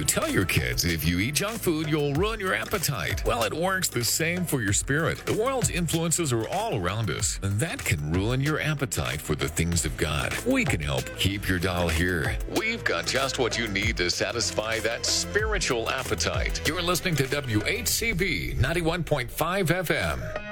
You tell your kids if you eat junk food, you'll ruin your appetite. Well, it works the same for your spirit. The world's influences are all around us, and that can ruin your appetite for the things of God. We can help keep your dial here. We've got just what you need to satisfy that spiritual appetite. You're listening to WHCB 91.5 FM.